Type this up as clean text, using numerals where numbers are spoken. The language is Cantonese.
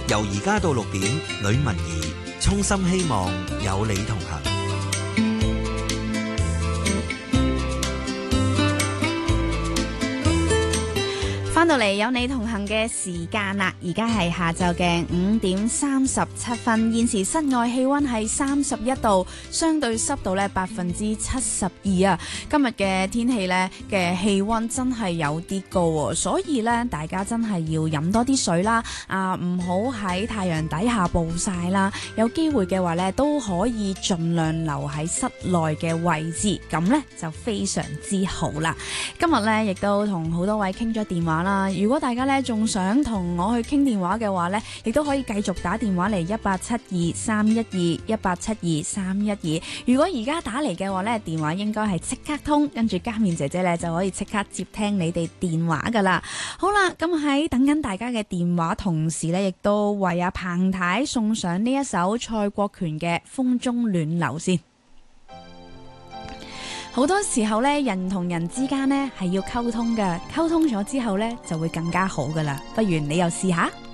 由而家到6點，呂文儀衷心希望有你同行。 翻到嚟有你同行嘅時間啦，而家係下晝嘅5點37分，現時室外氣溫係31度，相對濕度咧72%啊。今日嘅天氣咧嘅氣溫真係有啲高喎，所以咧大家真係要飲多啲水啦，唔好喺太陽底下暴曬啦。有機會嘅話咧都可以盡量留喺室內嘅位置，咁咧就非常之好啦。今日咧亦都同好多位傾咗電話啦。如果大家咧仲想同我去傾電話嘅話咧，亦都可以繼續打電話嚟1872312118723112。如果而家打嚟嘅話咧，電話應該係即刻通，跟住嘉面姐姐咧就可以即刻接聽你哋電話噶啦。好啦，咁喺等緊大家嘅電話同時咧，亦都為阿彭太送上呢一首蔡國權嘅《風中暖流》先。好多時候咧，人同人之間咧係要溝通嘅，溝通咗之後咧就會更加好噶啦。不如你又試下。